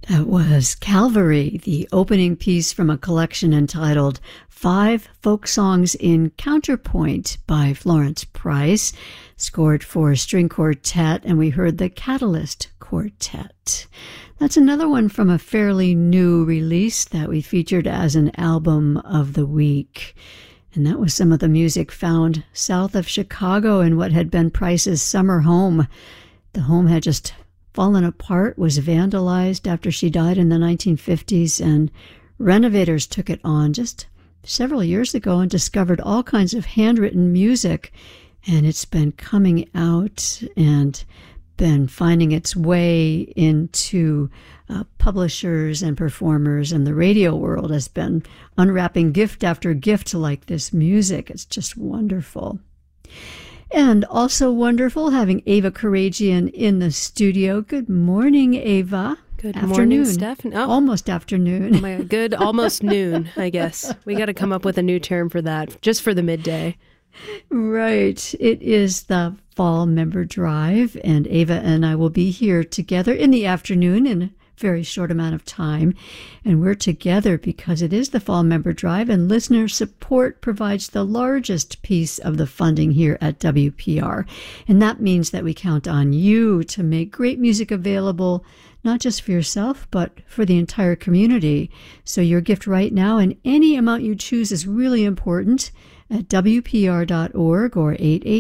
That was Calvary, the opening piece from a collection entitled 5 Folk Songs in Counterpoint by Florence Price, scored for string quartet, and we heard the Catalyst Quartet. That's another one from a fairly new release that we featured as an album of the week. And that was some of the music found south of Chicago in what had been Price's summer home. The home had just fallen apart, was vandalized after she died in the 1950s, and renovators took it on just several years ago and discovered all kinds of handwritten music, and it's been coming out and been finding its way into publishers and performers, and the radio world has been unwrapping gift after gift like this music. It's just wonderful. And also wonderful having Ava Karagian in the studio. Good morning, Ava. Good morning, Stephanie. Oh. Almost afternoon. Oh my God. Good, almost noon, I guess. We got to come up with a new term for that, just for the midday. Right. It is the Fall Member Drive, and Ava and I will be here together in the afternoon in a very short amount of time. And we're together because it is the Fall Member Drive, and listener support provides the largest piece of the funding here at WPR. And that means that we count on you to make great music available, not just for yourself, but for the entire community. So your gift right now, and any amount you choose, is really important at WPR.org or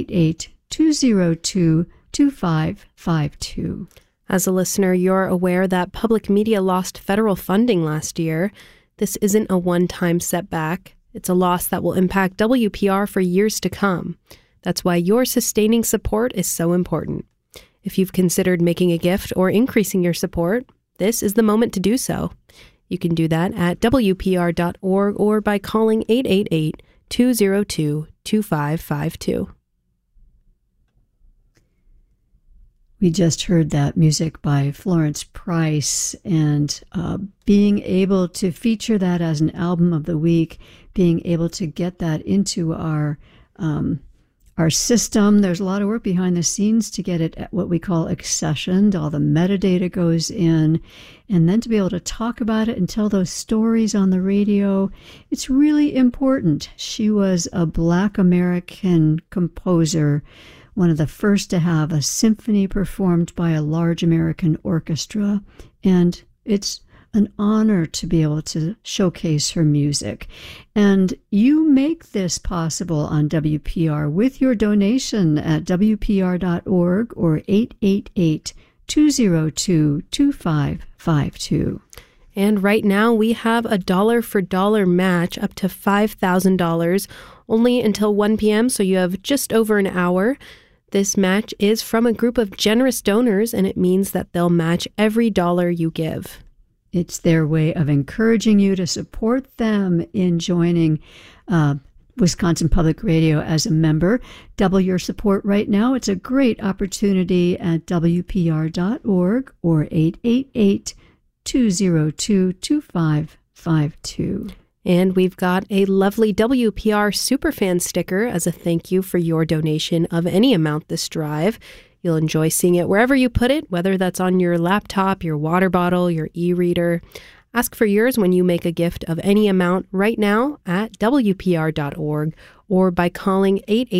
888-202-2552. As a listener, you're aware that public media lost federal funding last year. This isn't a one-time setback. It's a loss that will impact WPR for years to come. That's why your sustaining support is so important. If you've considered making a gift or increasing your support, this is the moment to do so. You can do that at WPR.org or by calling 888-202-2552. We just heard that music by Florence Price, and being able to feature that as an album of the week, being able to get that into our system. There's a lot of work behind the scenes to get it at what we call accessioned. All the metadata goes in, and then to be able to talk about it and tell those stories on the radio, it's really important. She was a Black American composer, one of the first to have a symphony performed by a large American orchestra, and it's an honor to be able to showcase her music. And you make this possible on WPR with your donation at WPR.org or 888-202-2552. And right now we have a dollar-for-dollar match up to $5,000, only until 1 p.m., so you have just over an hour. This match is from a group of generous donors, and it means that they'll match every dollar you give. It's their way of encouraging you to support them in joining Wisconsin Public Radio as a member. Double your support right now. It's a great opportunity at WPR.org or 888-202-2552. And we've got a lovely WPR Superfan sticker as a thank you for your donation of any amount this drive. You'll enjoy seeing it wherever you put it, whether that's on your laptop, your water bottle, your e-reader. Ask for yours when you make a gift of any amount right now at WPR.org or by calling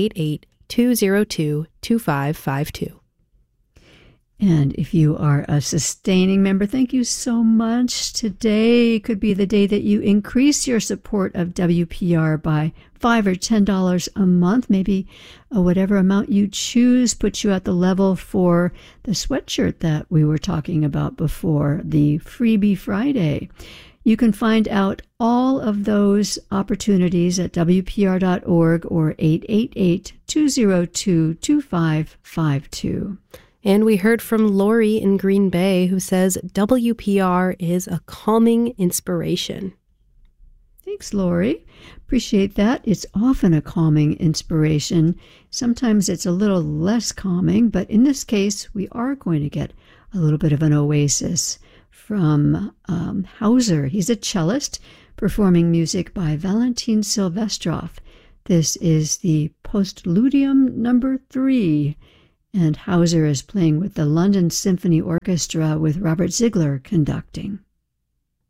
888-202-2552. And if you are a sustaining member, thank you so much. Today could be the day that you increase your support of WPR by $5 or $10 a month. Maybe whatever amount you choose puts you at the level for the sweatshirt that we were talking about before, the Freebie Friday. You can find out all of those opportunities at WPR.org or 888-202-2552. And we heard from Lori in Green Bay, who says WPR is a calming inspiration. Thanks, Lori. Appreciate that. It's often a calming inspiration. Sometimes it's a little less calming, but in this case, we are going to get a little bit of an oasis from Hauser. He's a cellist performing music by Valentin Silvestrov. This is the Postludium number 3. And Hauser is playing with the London Symphony Orchestra with Robert Ziegler conducting.